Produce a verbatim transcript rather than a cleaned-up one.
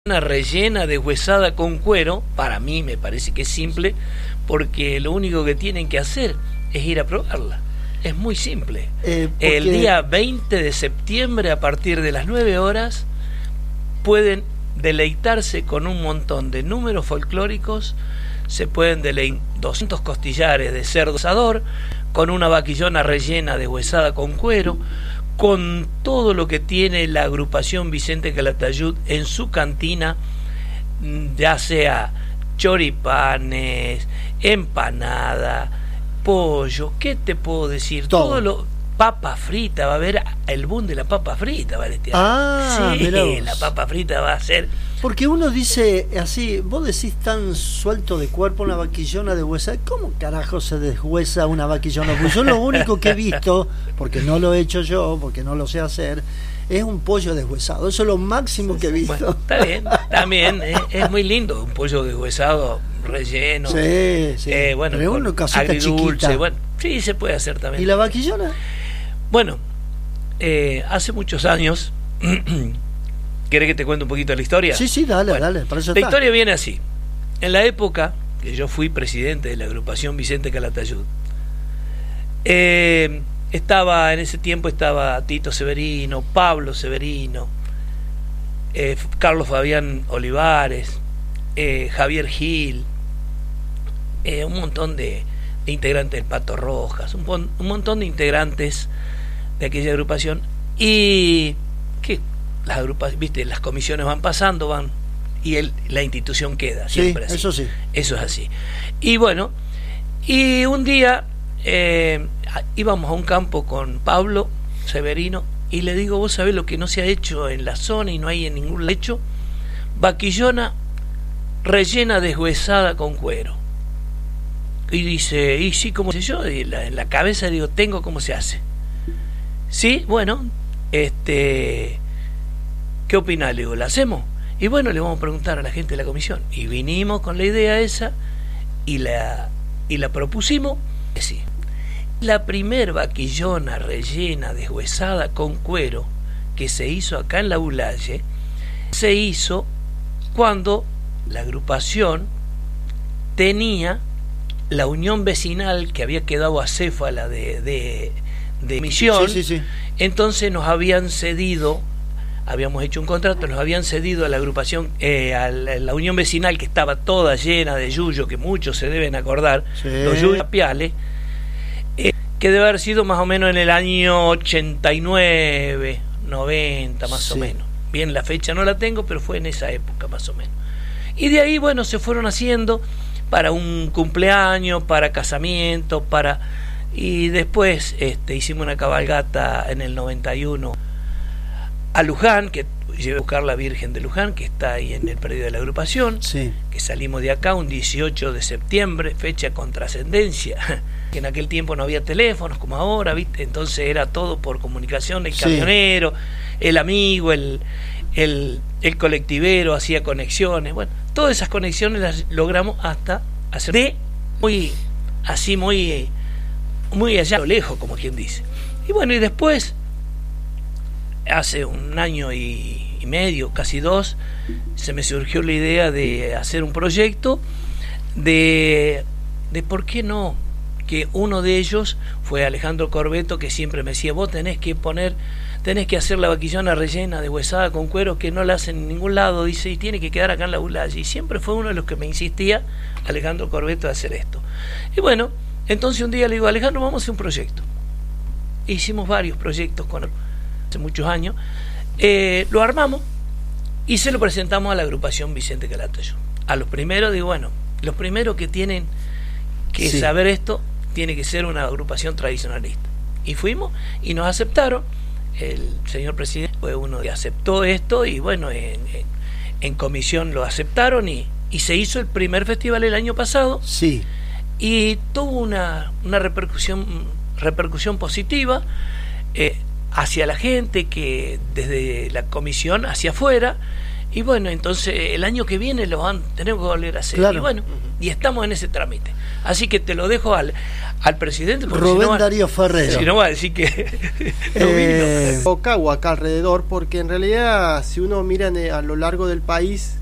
Una rellena deshuesada con cuero, para mí me parece que es simple, porque lo único que tienen que hacer es ir a probarla. Es muy simple. Eh, porque... El día veinte de septiembre, a partir de las nueve horas, pueden deleitarse con un montón de números folclóricos. Se pueden deleitar doscientos costillares de cerdo asador, con una vaquillona rellena deshuesada con cuero, con todo lo que tiene la agrupación Vicente Calatayud en su cantina, ya sea choripanes, empanada, pollo, ¿qué te puedo decir? Todo, todo lo papa frita, va a haber el boom de la papa frita, ¿vale? Ah, sí, mirá vos. La papa frita va a ser. Porque uno dice así, vos decís tan suelto de cuerpo una vaquillona deshuesada, ¿cómo carajo se deshuesa una vaquillona? Pues yo lo único que he visto, porque no lo he hecho yo, porque no lo sé hacer, es un pollo deshuesado. Eso es lo máximo que he visto. Bueno, está bien, también es, es muy lindo un pollo deshuesado relleno. Sí, sí. Eh, bueno, pero una cosita chiquita. Bueno, sí, se puede hacer también. ¿Y la vaquillona? Bueno, eh, hace muchos años. ¿Querés que te cuente un poquito la historia? Sí, sí, dale, bueno, dale. Para eso la está. historia viene así. En la época que yo fui presidente de la agrupación Vicente Calatayud, eh, estaba, en ese tiempo estaba Tito Severino, Pablo Severino, eh, Carlos Fabián Olivares, eh, Javier Gil, eh, un montón de, de integrantes del Pato Rojas, un, un montón de integrantes de aquella agrupación. Y que las agrupaciones, viste, las comisiones van pasando, van y el, la institución queda siempre sí, así. Eso sí. Eso es así. Y bueno, y un día eh, íbamos a un campo con Pablo Severino y le digo, vos sabés lo que no se ha hecho en la zona y no hay en ningún lecho, vaquillona rellena deshuesada con cuero. Y dice, y sí, ¿cómo se yo? Y la, en la cabeza digo, tengo cómo se hace. Sí, bueno, este, ¿qué opinás? Le digo, ¿la hacemos? Y bueno, le vamos a preguntar a la gente de la comisión. Y vinimos con la idea esa y la, y la propusimos. Sí. La primer vaquillona rellena deshuesada con cuero que se hizo acá en la Bulaye se hizo cuando la agrupación tenía la unión vecinal que había quedado acéfala de, de, de misión. Sí, sí, sí. Entonces nos habían cedido, habíamos hecho un contrato, nos habían cedido a la agrupación, eh, a la, la unión vecinal que estaba toda llena de yuyo, que muchos se deben acordar, sí. Los yuyos piales, eh, que debe haber sido más o menos en el año ochenta y nueve, noventa más sí. o menos. Bien, la fecha no la tengo, pero fue en esa época más o menos. Y de ahí, bueno, se fueron haciendo para un cumpleaños, para casamiento, para... Y después este, hicimos una cabalgata en el noventa y uno a Luján, que llevé a buscar la Virgen de Luján, que está ahí en el predio de la agrupación, sí. Que salimos de acá un dieciocho de septiembre, fecha con trascendencia, que en aquel tiempo no había teléfonos como ahora, ¿viste? Entonces era todo por comunicación, el camionero, sí. el amigo, el, el, el colectivero hacía conexiones, bueno, todas esas conexiones las logramos hasta hacer de muy, así muy... muy allá a lo lejos, como quien dice. Y bueno, y después, hace un año y, y medio, casi dos, se me surgió la idea de hacer un proyecto de, de por qué no, que uno de ellos fue Alejandro Corbeto, que siempre me decía, vos tenés que poner, tenés que hacer la vaquillona rellena deshuesada con cuero, que no la hacen en ningún lado, dice, y tiene que quedar acá en la Bulaye. Y siempre fue uno de los que me insistía, Alejandro Corbeto, de hacer esto. Y bueno, entonces un día le digo, Alejandro, vamos a hacer un proyecto. Hicimos varios proyectos con él, hace muchos años. Eh, lo armamos y se lo presentamos a la agrupación Vicente Calatayud. A los primeros, digo, bueno, los primeros que tienen que sí. saber esto, tiene que ser una agrupación tradicionalista. Y fuimos y nos aceptaron. El señor presidente fue uno que aceptó esto y bueno, en, en, en comisión lo aceptaron y, y se hizo el primer festival el año pasado. Sí. Y tuvo una, una repercusión repercusión positiva eh, hacia la gente, que desde la comisión hacia afuera, Y bueno, entonces el año que viene lo van, tenemos que volver a hacer. Claro. Y bueno, y estamos en ese trámite. Así que te lo dejo al, al presidente. Rubén si no, Darío Ferrero. Si no va a decir que no eh, vino. Cauca acá alrededor, porque en realidad si uno mira a lo largo del país